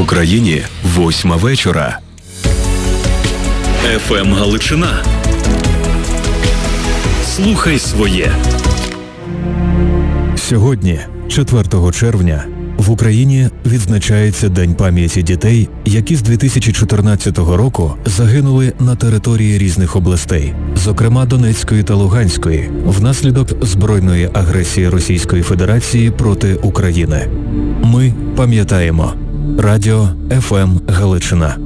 Україні 8 вечора. ФМ Галичина. Слухай своє. Сьогодні, 4 червня, в Україні відзначається День пам'яті дітей, які з 2014 року загинули на території різних областей, зокрема Донецької та Луганської, внаслідок збройної агресії Російської Федерації проти України. Ми пам'ятаємо. Радіо ФМ Галичина.